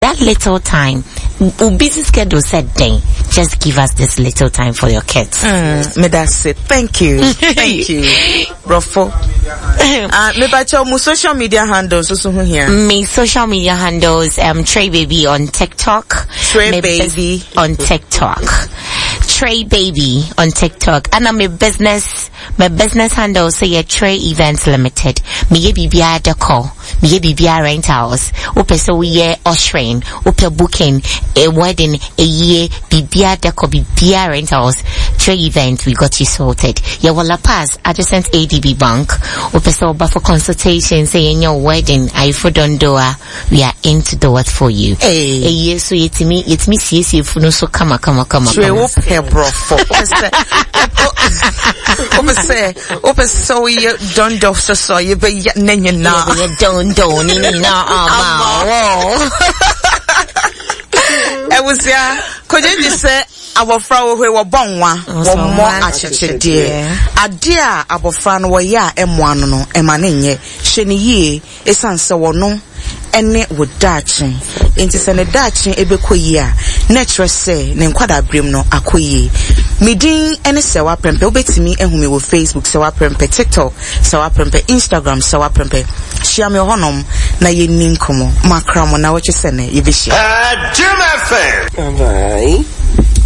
that little time, busy schedule said, dang, just give us this little time for your kids. Me that's it. Thank you. Thank you. Rofo. Me bacho mu social media handles also here. Me social media handles Trey Baby on TikTok. Trey Baby on TikTok. Trey Baby on TikTok. And my business handle say Trey Events Limited. Me ye bibia decor. Me ye bibia rentals. Ope so we ye ushering. Ope booking a wedding a year. Bibia decor bibia rentals. Trey Events, we got you sorted. Ya wala pass adjacent ADB Bank. Ope so for consultation say in your wedding I for dondoa. We are into the what for you. Hey. A year so it's me see if no so come. Trey Brofo. Ope so you don't do so you be nenya na. Don't I was could you just say our flower we were born one more achiche dear. Adia abofra no ya M1 no emaninye sheni ye esanse wono ene wodachi enti se ne dachi ebekoyi a natural say ne nkwada brem no akoyi midin ene sewa prempe obetimi ehumi wo Facebook sewa prempe TikTok sewa prempe Instagram sewa prempe share me honom na ye ninkomo makramo na wo chese ne ye be share Jim FM. Bye.